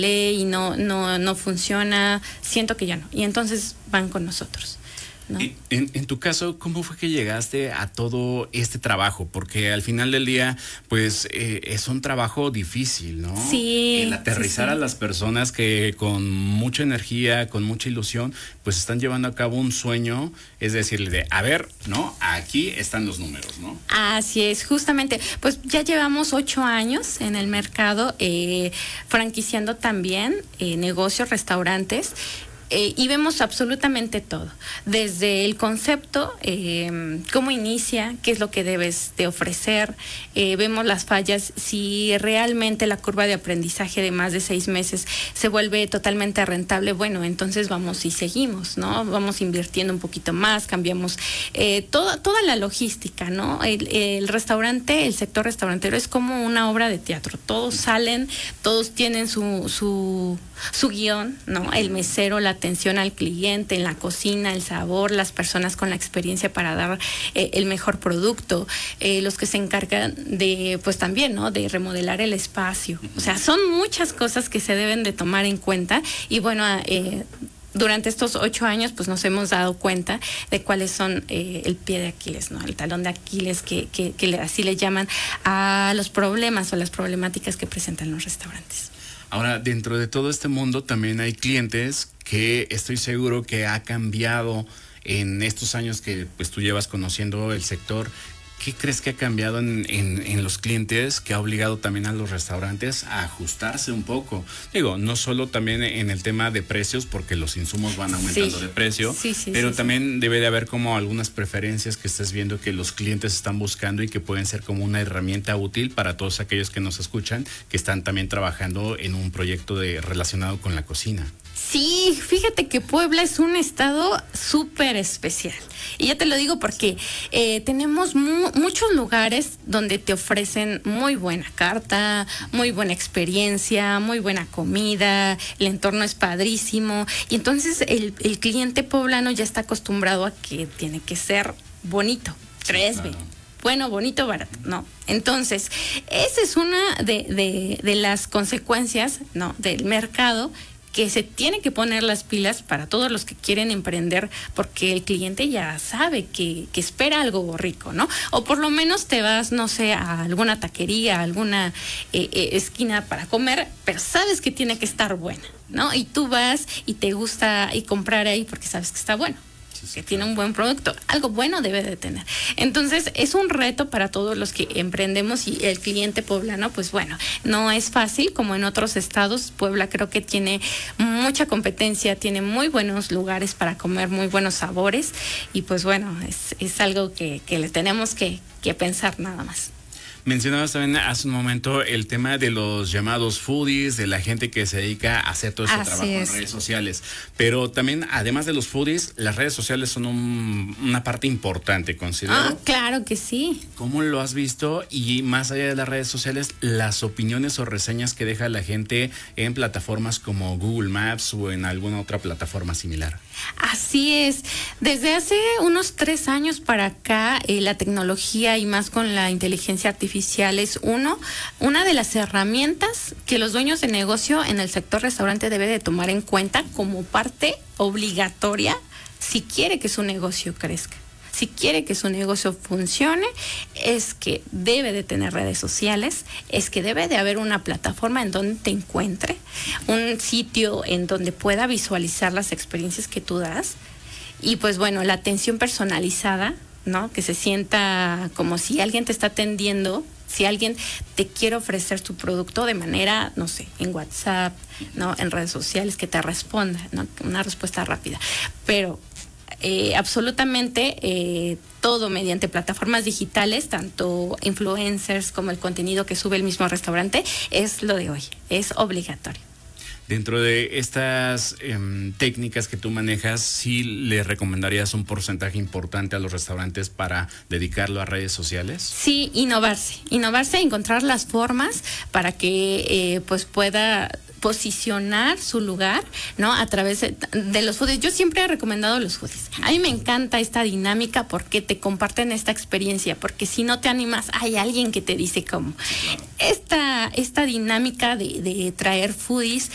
y no funciona, siento que ya no. Y entonces van con nosotros, ¿no? En tu caso, ¿cómo fue que llegaste a todo este trabajo? Porque al final del día, pues es un trabajo difícil, ¿no? Sí. El aterrizar a las personas que con mucha energía, con mucha ilusión, pues están llevando a cabo un sueño, es decirle, a ver, ¿no? Aquí están los números, ¿no? Así es, justamente, pues ya llevamos 8 años en el mercado, franquiciando también negocios, restaurantes. Y vemos absolutamente todo, desde el concepto, cómo inicia, qué es lo que debes de ofrecer, vemos las fallas, si realmente la curva de aprendizaje de más de 6 meses se vuelve totalmente rentable, bueno, entonces vamos y seguimos, ¿no? Vamos invirtiendo un poquito más, cambiamos toda la logística, ¿no? El restaurante, el sector restaurantero es como una obra de teatro, todos salen, todos tienen su guión, ¿no? El mesero, la atención al cliente, en la cocina, el sabor, las personas con la experiencia para dar el mejor producto, los que se encargan de, pues también, ¿no? De remodelar el espacio. O sea, son muchas cosas que se deben de tomar en cuenta y bueno, durante estos 8 años, pues nos hemos dado cuenta de cuáles son el pie de Aquiles, ¿no? El talón de Aquiles que así le llaman a los problemas o las problemáticas que presentan los restaurantes. Ahora, dentro de todo este mundo también hay clientes que estoy seguro que ha cambiado en estos años que pues tú llevas conociendo el sector. ¿Qué crees que ha cambiado en los clientes que ha obligado también a los restaurantes a ajustarse un poco? Digo, no solo también en el tema de precios, porque los insumos van aumentando de precio, pero también debe de haber como algunas preferencias que estés viendo que los clientes están buscando y que pueden ser como una herramienta útil para todos aquellos que nos escuchan, que están también trabajando en un proyecto relacionado con la cocina. Sí, fíjate que Puebla es un estado súper especial. Y ya te lo digo porque tenemos muchos lugares donde te ofrecen muy buena carta, muy buena experiencia, muy buena comida, el entorno es padrísimo. Y entonces el cliente poblano ya está acostumbrado a que tiene que ser bonito, 3B. Claro. Bueno, bonito, barato, no. Entonces, esa es una de las consecuencias, ¿no? Del mercado, que se tiene que poner las pilas para todos los que quieren emprender, porque el cliente ya sabe que espera algo rico, ¿no? O por lo menos te vas, no sé, a alguna taquería, a alguna esquina para comer, pero sabes que tiene que estar buena, ¿no? Y tú vas y te gusta y comprar ahí porque sabes que está bueno, que tiene un buen producto, algo bueno debe de tener. Entonces es un reto para todos los que emprendemos y el cliente poblano, pues bueno, no es fácil como en otros estados. Puebla creo que tiene mucha competencia, tiene muy buenos lugares para comer, muy buenos sabores y pues bueno, es algo que le tenemos que pensar nada más. Mencionabas también hace un momento el tema de los llamados foodies, de la gente que se dedica a hacer todo este trabajo en redes sociales. Pero también, además de los foodies, las redes sociales son una parte importante, considero. Claro que sí. ¿Cómo lo has visto? Y más allá de las redes sociales, las opiniones o reseñas que deja la gente en plataformas como Google Maps o en alguna otra plataforma similar. Así es. Desde hace unos 3 años para acá, la tecnología y más con la inteligencia artificial es una de las herramientas que los dueños de negocio en el sector restaurante debe de tomar en cuenta como parte obligatoria si quiere que su negocio crezca. Si quiere que su negocio funcione, es que debe de tener redes sociales, es que debe de haber una plataforma en donde te encuentre, un sitio en donde pueda visualizar las experiencias que tú das y pues bueno, la atención personalizada, ¿no? Que se sienta como si alguien te está atendiendo, si alguien te quiere ofrecer su producto de manera, no sé, en WhatsApp, ¿no? En redes sociales, que te responda, ¿no? Una respuesta rápida. Pero absolutamente todo mediante plataformas digitales, tanto influencers como el contenido que sube el mismo restaurante, es lo de hoy, es obligatorio. Dentro de estas técnicas que tú manejas, ¿sí le recomendarías un porcentaje importante a los restaurantes para dedicarlo a redes sociales? Sí, innovarse, encontrar las formas para que pues pueda posicionar su lugar, ¿no? A través de los foodies. Yo siempre he recomendado los foodies. A mí me encanta esta dinámica porque te comparten esta experiencia, porque si no te animas, hay alguien que te dice cómo. Esta dinámica de traer foodies